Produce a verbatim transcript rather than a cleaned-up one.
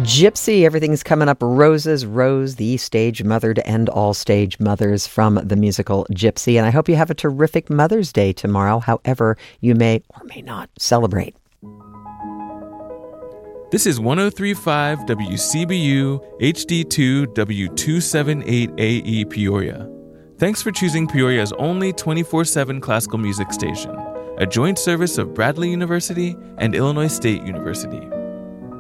Gypsy, everything's coming up roses. Rose, the stage mother to end all stage mothers from the musical Gypsy. And I hope you have a terrific Mother's Day tomorrow, however you may or may not celebrate. This is one oh three point five W C B U H D two W two seventy-eight A E Peoria. Thanks for choosing Peoria's only twenty-four seven classical music station, a joint service of Bradley University and Illinois State University.